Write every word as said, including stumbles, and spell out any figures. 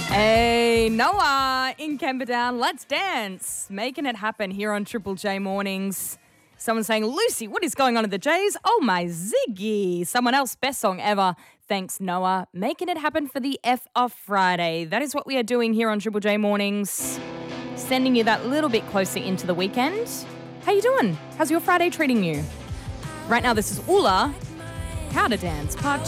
Hey, Noah in Camperdown. Let's dance. Making it happen here on Triple J Mornings. Someone saying, Lucy, what is going on at the Jays? Oh, my Ziggy. Someone else, best song ever. Thanks, Noah. Making it happen for the F of Friday. That is what we are doing here on Triple J Mornings. Sending you that little bit closer into the weekend. How you doing? How's your Friday treating you? Right now, this is Ula. How to Dance, part two.